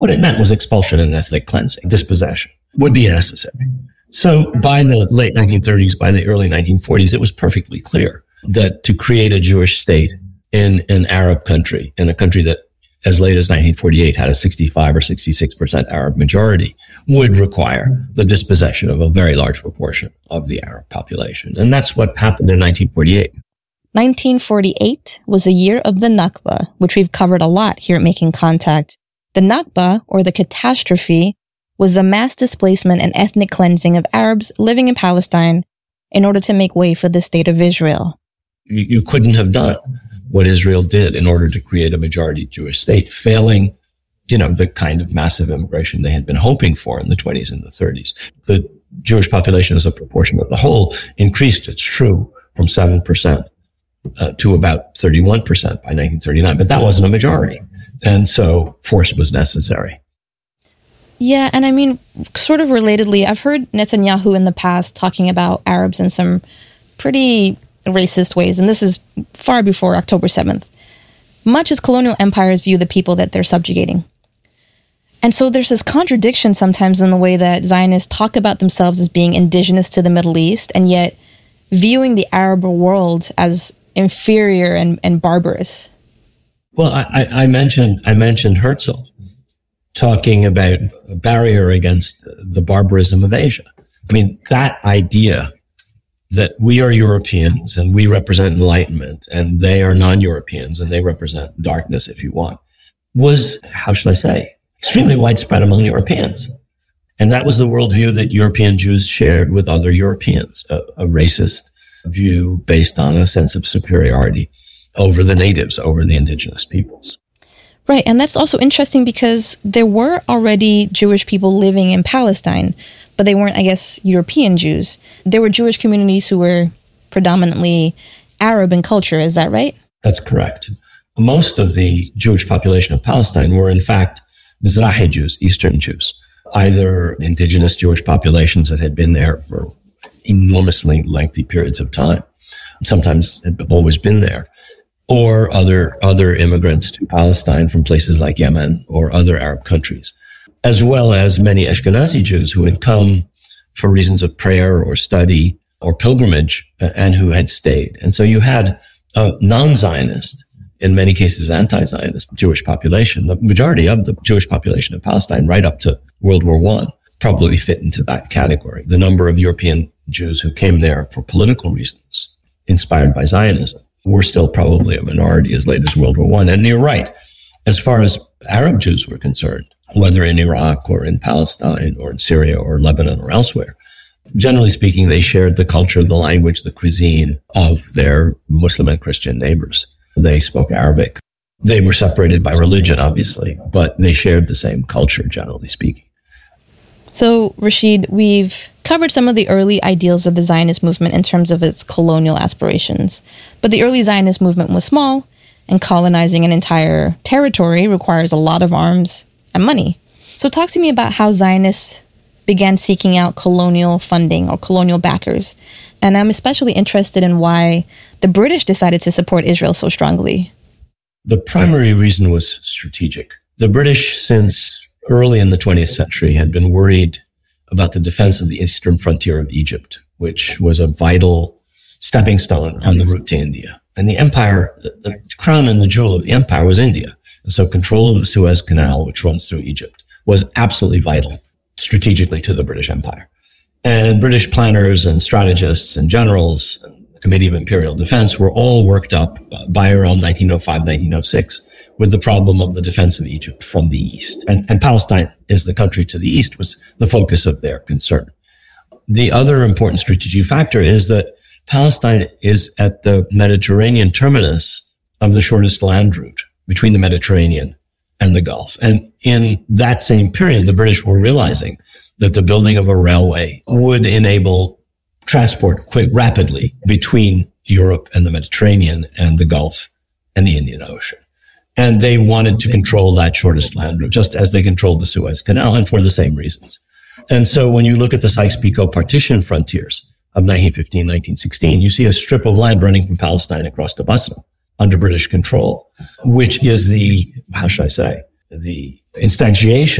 What it meant was expulsion and ethnic cleansing, dispossession would be necessary. So by the late 1930s, by the early 1940s, it was perfectly clear that to create a Jewish state in an Arab country, in a country that as late as 1948 had a 65 or 66% Arab majority, would require the dispossession of a very large proportion of the Arab population. And that's what happened in 1948. 1948 was the year of the Nakba, which we've covered a lot here at Making Contact. The Nakba, or the catastrophe, was the mass displacement and ethnic cleansing of Arabs living in Palestine in order to make way for the state of Israel. You couldn't have done what Israel did in order to create a majority Jewish state, failing, the kind of massive immigration they had been hoping for in the 20s and the 30s. The Jewish population as a proportion of the whole increased, it's true, from 7% to about 31% by 1939, but that wasn't a majority. And so force was necessary. Yeah, and I mean, sort of relatedly, I've heard Netanyahu in the past talking about Arabs in some pretty racist ways, and this is far before October 7th. Much as colonial empires view the people that they're subjugating. And so there's this contradiction sometimes in the way that Zionists talk about themselves as being indigenous to the Middle East, and yet viewing the Arab world as inferior and barbarous. Well, I mentioned Herzl talking about a barrier against the barbarism of Asia. I mean, that idea that we are Europeans and we represent enlightenment and they are non-Europeans and they represent darkness, if you want, was, how should I say, extremely widespread among Europeans. And that was the worldview that European Jews shared with other Europeans, a racist view based on a sense of superiority over the natives, over the indigenous peoples. Right, and that's also interesting because there were already Jewish people living in Palestine, but they weren't, I guess, European Jews. There were Jewish communities who were predominantly Arab in culture, is that right? That's correct. Most of the Jewish population of Palestine were, in fact, Mizrahi Jews, Eastern Jews, either indigenous Jewish populations that had been there for enormously lengthy periods of time, sometimes had always been there, or other immigrants to Palestine from places like Yemen or other Arab countries, as well as many Ashkenazi Jews who had come for reasons of prayer or study or pilgrimage and who had stayed. And so you had a non-Zionist, in many cases anti-Zionist Jewish population. The majority of the Jewish population of Palestine right up to World War I probably fit into that category. The number of European Jews who came there for political reasons, inspired by Zionism, were still probably a minority as late as World War I. And you're right, as far as Arab Jews were concerned, whether in Iraq or in Palestine or in Syria or Lebanon or elsewhere, generally speaking, they shared the culture, the language, the cuisine of their Muslim and Christian neighbors. They spoke Arabic. They were separated by religion, obviously, but they shared the same culture, generally speaking. So, Rashid, we've covered some of the early ideals of the Zionist movement in terms of its colonial aspirations. But the early Zionist movement was small, and colonizing an entire territory requires a lot of arms and money. So talk to me about how Zionists began seeking out colonial funding or colonial backers. And I'm especially interested in why the British decided to support Israel so strongly. The primary reason was strategic. The British, since early in the 20th century, had been worried about the defense of the eastern frontier of Egypt, which was a vital stepping stone on the route to India. And the empire, the crown and the jewel of the empire was India. And so control of the Suez Canal, which runs through Egypt, was absolutely vital strategically to the British Empire. And British planners and strategists and generals and the Committee of Imperial Defense were all worked up by around 1905, 1906 with the problem of the defense of Egypt from the east. And Palestine, as the country to the east, was the focus of their concern. The other important strategic factor is that Palestine is at the Mediterranean terminus of the shortest land route between the Mediterranean and the Gulf. And in that same period, the British were realizing that the building of a railway would enable transport rapidly between Europe and the Mediterranean and the Gulf and the Indian Ocean. And they wanted to control that shortest land route, just as they controlled the Suez Canal, and for the same reasons. And so when you look at the Sykes-Picot partition frontiers of 1915, 1916, you see a strip of land running from Palestine across to Basra under British control, which is the, how should I say, the instantiation